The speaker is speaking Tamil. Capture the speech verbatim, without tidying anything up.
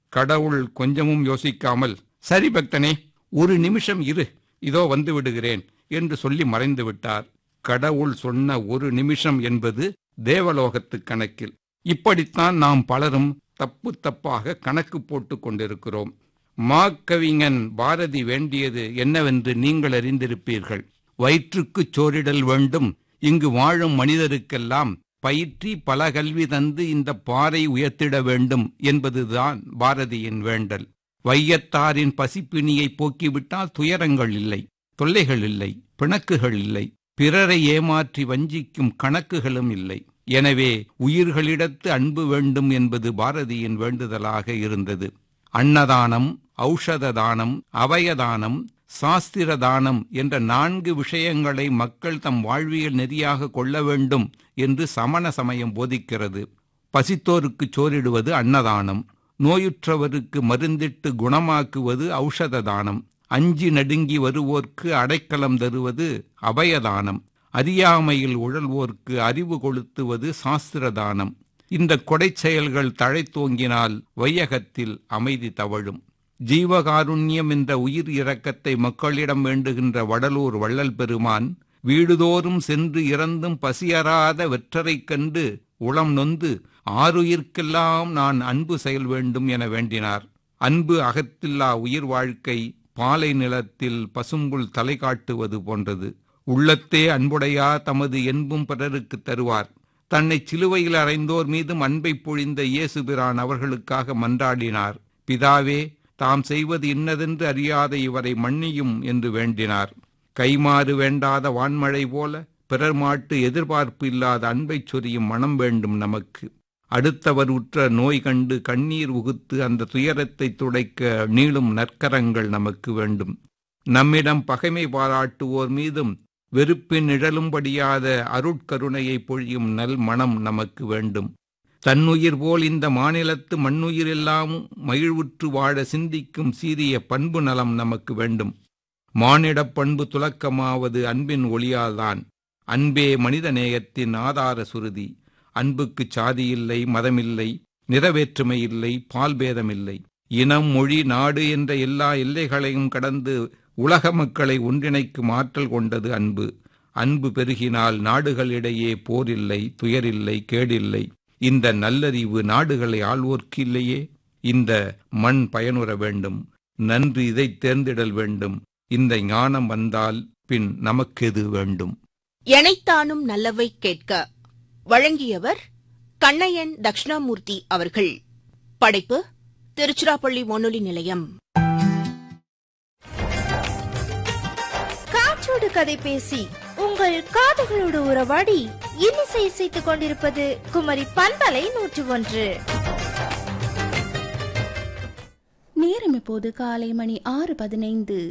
கடவுள் கொஞ்சமும் யோசிக்காமல், சரி பக்தனே, ஒரு நிமிஷம் இரு, இதோ வந்து விடுகிறேன் என்று சொல்லி மறைந்து விட்டார். கடவுள் சொன்ன ஒரு நிமிஷம் என்பது தேவலோகத்து கணக்கில். இப்படித்தான் நாம் பலரும் தப்பு தப்பாக கணக்கு போட்டு கொண்டிருக்கிறோம். மாக்கவிஞன் பாரதி வேண்டியது என்னவென்று நீங்கள் அறிந்திருப்பீர்கள். வயிற்றுக்குச் சோறிடல் வேண்டும், இங்கு வாழும் மனிதருக்கெல்லாம் பயிற்றி பல கல்வி தந்து இந்த பாறை உயர்த்திட வேண்டும் என்பதுதான் பாரதியின் வேண்டல். வையத்தாரின் பசிப்பிணியை போக்கிவிட்டால் துயரங்கள் இல்லை, தொல்லைகள் இல்லை, பிணக்குகள் இல்லை, பிறரை ஏமாற்றி வஞ்சிக்கும் கணக்குகளும் இல்லை. எனவே உயிர்களிடத்து அன்பு வேண்டும் என்பது பாரதியின் வேண்டுதலாக இருந்தது. அன்னதானம், ஔஷத தானம், அபயதானம், சாஸ்திர தானம் என்ற நான்கு விஷயங்களை மக்கள் தம் வாழ்வியல் நெறியாக கொள்ள வேண்டும் என்று சமண சமயம் போதிக்கிறது. பசித்தோருக்கு சோறிடுவது அன்னதானம், நோயுற்றவருக்கு மருந்திட்டு குணமாக்குவது ஔஷத தானம், அஞ்சி நடுங்கி வருவோர்க்கு அடைக்கலம் தருவது அபயதானம், அறியாமையில் உழல்வோர்க்கு அறிவு கொளுத்துவது சாஸ்திரதானம். இந்த கொடை செயல்கள் தழைத்தோங்கினால் வையகத்தில் அமைதி தவழும். ஜீவகாருண்யம் என்ற உயிர் இரக்கத்தை மக்களிடம் வேண்டுகின்ற வடலூர் வள்ளல் பெருமான் வீடுதோறும் சென்று இறந்தும் பசியறாத வெற்றரைக் கண்டு உளம் நொந்து ஆறுயிர்க்கெல்லாம் நான் அன்பு செயல் வேண்டும் என வேண்டினார். அன்பு அகத்தில்லா உயிர் வாழ்க்கை பாலை நிலத்தில் பசும்புல் தலை காட்டுவது போன்றது. உள்ளத்தே அன்புடையா தமது என்பும் பிறருக்கு தருவார். தன்னை சிலுவையில் அறைந்தோர் மீதும் அன்பை பொழிந்த இயேசுபிரான் அவர்களுக்காக மன்றாடினார். பிதாவே, தாம் செய்வது இன்னதென்று அறியாத இவரை மன்னியும் என்று வேண்டினார். கைமாறு வேண்டாத வான்மழை போல பிறர் மாட்டு எதிர்பார்ப்பு இல்லாத அன்பை சொரியும் மனம் வேண்டும் நமக்கு. அடுத்தவர் உற்ற நோய் கண்டு கண்ணீர் உகுத்து அந்த துயரத்தை துடைக்க நீளும் நற்கரங்கள் நமக்கு வேண்டும். நம்மிடம் பகைமை பாராட்டுவோர் மீதும் வெறுப்பின் நிழலும்படியாத அருட்கருணையை பொழியும் நல் மனம் நமக்கு வேண்டும். தன்னுயிர் போல் இந்த மாநிலத்து மண்ணுயிரெல்லாம் மகிழ்வுற்று வாழ சிந்திக்கும் சீரிய பண்பு நலம் நமக்கு வேண்டும். மானிடப் பண்பு துலக்கமாவது அன்பின் ஒளியால்தான். அன்பே மனித நேயத்தின் ஆதார சுருதி. அன்புக்கு சாதியில்லை, மதமில்லை, நிறவேற்றுமை இல்லை, பால்பேதமில்லை. இனம், மொழி, நாடு என்ற எல்லா எல்லைகளையும் கடந்து உலக மக்களை ஒன்றிணைக்கும் ஆற்றல் கொண்டது அன்பு. அன்பு பெருகினால் நாடுகளிடையே போரில்லை, துயரில்லை, கேடில்லை. இந்த நல்லறிவு நாடுகளை ஆள்வோர்க்கு இல்லையே. இந்த மண் பயனுற வேண்டும், நன்று இதை தேர்ந்திடல் வேண்டும். இந்த ஞானம் வந்தால் பின் நமக்கெது வேண்டும்? எனைத்தானும் நல்லவை கேட்க வழங்கியவர் கண்ணையன் தட்சிணாமூர்த்தி அவர்கள். படைப்பு திருச்சிராப்பள்ளி வானொலி நிலையம். காற்றோடு கதை பேசி உங்கள் காதுகளோடு உறவாடி இன்னிசை இசைத்துக் கொண்டிருப்பது குமரி பண்பலை நூற்று ஒன்று. நேரம் இப்போது காலை மணி ஆறு பதினைந்து.